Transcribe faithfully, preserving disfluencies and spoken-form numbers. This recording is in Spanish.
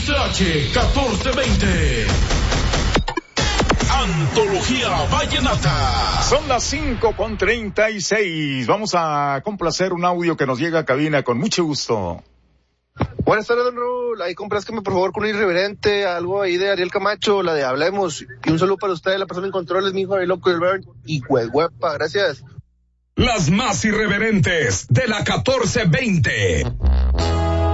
H catorce veinte. Antología Vallenata. Son las cinco con treinta y seis. Vamos a complacer un audio que nos llega a cabina con mucho gusto. Buenas tardes, don Raúl. Ahí complázcame por favor con un irreverente, algo ahí de Ariel Camacho, la de Hablemos. Y un saludo para usted, la persona en controles, mi hijo, el loco del Bern y Huehuepa. Gracias. Las más irreverentes de la catorce veinte.